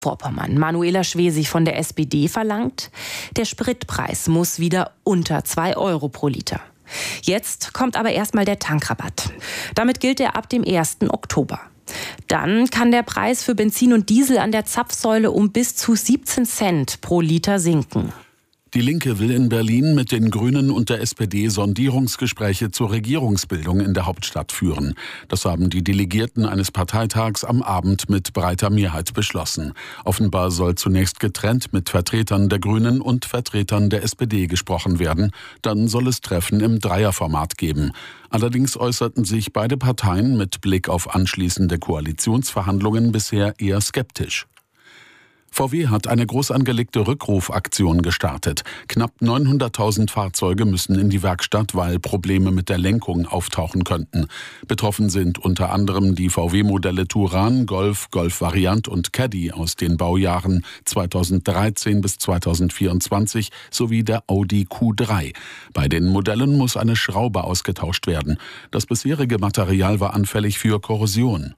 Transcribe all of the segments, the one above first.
Vorpommern. Manuela Schwesig von der SPD verlangt, der Spritpreis muss wieder unter 2 Euro pro Liter. Jetzt kommt aber erstmal der Tankrabatt. Damit gilt er ab dem 1. Oktober. Dann kann der Preis für Benzin und Diesel an der Zapfsäule um bis zu 17 Cent pro Liter sinken. Die Linke will in Berlin mit den Grünen und der SPD Sondierungsgespräche zur Regierungsbildung in der Hauptstadt führen. Das haben die Delegierten eines Parteitags am Abend mit breiter Mehrheit beschlossen. Offenbar soll zunächst getrennt mit Vertretern der Grünen und Vertretern der SPD gesprochen werden. Dann soll es Treffen im Dreierformat geben. Allerdings äußerten sich beide Parteien mit Blick auf anschließende Koalitionsverhandlungen bisher eher skeptisch. VW hat eine groß angelegte Rückrufaktion gestartet. Knapp 900.000 Fahrzeuge müssen in die Werkstatt, weil Probleme mit der Lenkung auftauchen könnten. Betroffen sind unter anderem die VW-Modelle Touran, Golf, Golf-Variant und Caddy aus den Baujahren 2013 bis 2024 sowie der Audi Q3. Bei den Modellen muss eine Schraube ausgetauscht werden. Das bisherige Material war anfällig für Korrosion.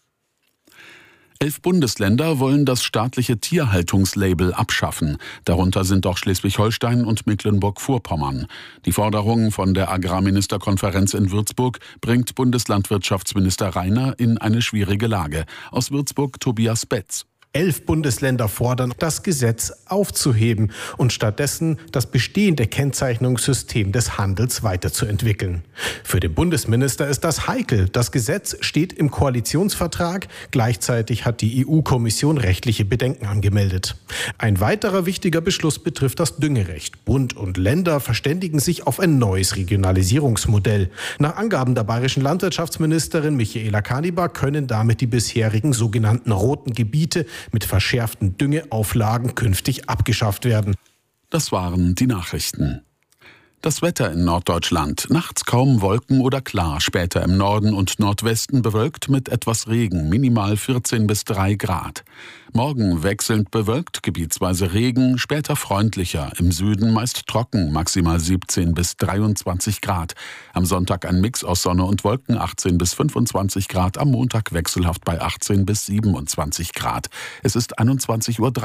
11 Bundesländer wollen das staatliche Tierhaltungslabel abschaffen. Darunter sind auch Schleswig-Holstein und Mecklenburg-Vorpommern. Die Forderung von der Agrarministerkonferenz in Würzburg bringt Bundeslandwirtschaftsminister Rainer in eine schwierige Lage. Aus Würzburg Tobias Betz. 11 Bundesländer fordern, das Gesetz aufzuheben und stattdessen das bestehende Kennzeichnungssystem des Handels weiterzuentwickeln. Für den Bundesminister ist das heikel. Das Gesetz steht im Koalitionsvertrag. Gleichzeitig hat die EU-Kommission rechtliche Bedenken angemeldet. Ein weiterer wichtiger Beschluss betrifft das Düngerecht. Bund und Länder verständigen sich auf ein neues Regionalisierungsmodell. Nach Angaben der bayerischen Landwirtschaftsministerin Michaela Kanibar können damit die bisherigen sogenannten roten Gebiete mit verschärften Düngeauflagen künftig abgeschafft werden. Das waren die Nachrichten. Das Wetter in Norddeutschland. Nachts kaum Wolken oder klar, später im Norden und Nordwesten bewölkt mit etwas Regen, minimal 14 bis 3 Grad. Morgen wechselnd bewölkt, gebietsweise Regen, später freundlicher, im Süden meist trocken, maximal 17 bis 23 Grad. Am Sonntag ein Mix aus Sonne und Wolken, 18 bis 25 Grad, am Montag wechselhaft bei 18 bis 27 Grad. Es ist 21:03 Uhr.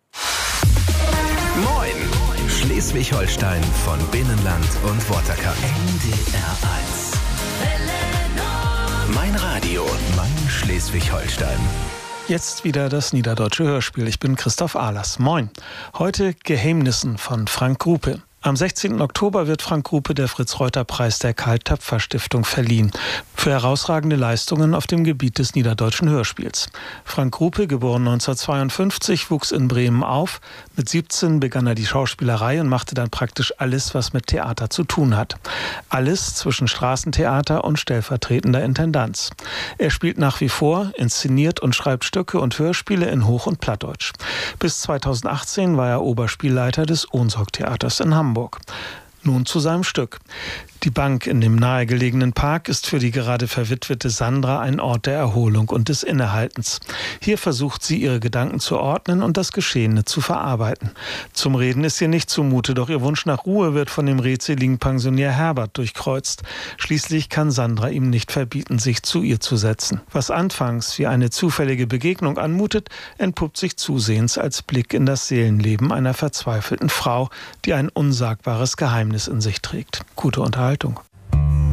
Moin! Schleswig-Holstein von Binnenland und Watercup. NDR 1. Mein Radio, mein Schleswig-Holstein. Jetzt wieder das Niederdeutsche Hörspiel. Ich bin Christoph Ahlers. Moin. Heute Geheimnissen von Frank Grupe. Am 16. Oktober wird Frank Grupe der Fritz-Reuter-Preis der Karl-Töpfer-Stiftung verliehen für herausragende Leistungen auf dem Gebiet des niederdeutschen Hörspiels. Frank Grupe, geboren 1952, wuchs in Bremen auf. Mit 17 begann er die Schauspielerei und machte dann praktisch alles, was mit Theater zu tun hat. Alles zwischen Straßentheater und stellvertretender Intendanz. Er spielt nach wie vor, inszeniert und schreibt Stücke und Hörspiele in Hoch- und Plattdeutsch. Bis 2018 war er Oberspielleiter des Ohnsorg-Theaters in Hamburg. Nun zu seinem Stück. Die Bank in dem nahegelegenen Park ist für die gerade verwitwete Sandra ein Ort der Erholung und des Innehaltens. Hier versucht sie, ihre Gedanken zu ordnen und das Geschehene zu verarbeiten. Zum Reden ist ihr nicht zumute, doch ihr Wunsch nach Ruhe wird von dem redseligen Pensionär Herbert durchkreuzt. Schließlich kann Sandra ihm nicht verbieten, sich zu ihr zu setzen. Was anfangs wie eine zufällige Begegnung anmutet, entpuppt sich zusehends als Blick in das Seelenleben einer verzweifelten Frau, die ein unsagbares Geheimnis in sich trägt. Gute Unterhaltung.